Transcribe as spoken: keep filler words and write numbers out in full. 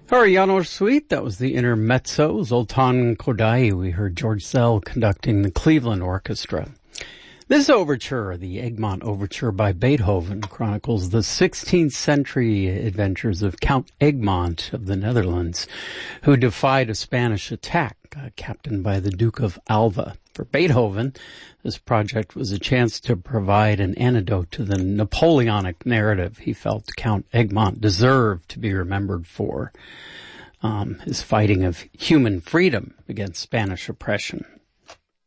Janos Suite, that was the intermezzo. Zoltan Kodaly, we heard George Szell conducting the Cleveland Orchestra. This overture, the Egmont Overture by Beethoven, chronicles the sixteenth century adventures of Count Egmont of the Netherlands, who defied a Spanish attack, uh, captained by the Duke of Alva. For Beethoven, this project was a chance to provide an antidote to the Napoleonic narrative he felt Count Egmont deserved to be remembered for, um, his fighting of human freedom against Spanish oppression.